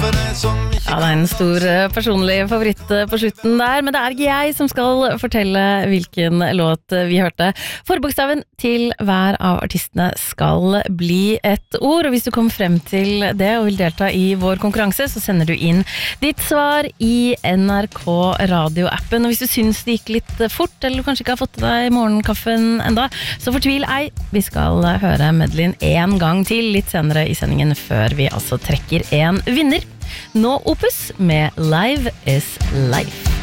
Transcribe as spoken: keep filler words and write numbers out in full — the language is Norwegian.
for deg som ikke Ja, det er en stor eh, personlig favoritt eh, på slutten der, men det er ikke jeg som skal fortelle hvilken låt eh, vi hørte. Forbokstaven til hver av artistene skal bli et ord, og hvis du kom frem til det og vil delta i vår konkurranse, så sender du inn ditt svar i N R K radioappen. Og hvis du syns det gikk litt fort, eller du kanskje ikke har fått deg morgenkaffen enda, så fortvil ei. Vi skal høre medleyen en gang til litt senere i sendingen, før vi altså trekker en vinner. Nå Opus med Live is Life.